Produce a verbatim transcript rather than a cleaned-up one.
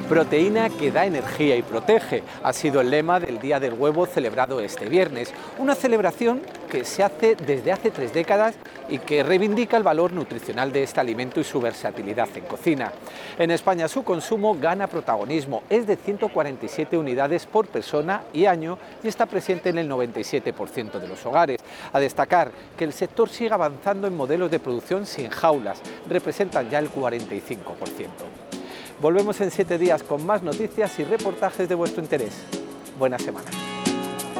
Proteína que da energía y protege ha sido el lema del Día del Huevo celebrado este viernes. Una celebración que se hace desde hace tres décadas y que reivindica el valor nutricional de este alimento y su versatilidad en cocina. En España su consumo gana protagonismo, es de ciento cuarenta y siete unidades por persona y año y está presente en el noventa y siete por ciento de los hogares. A destacar que el sector sigue avanzando en modelos de producción sin jaulas, representan ya el cuarenta y cinco por ciento. Volvemos en siete días con más noticias y reportajes de vuestro interés. Buena semana.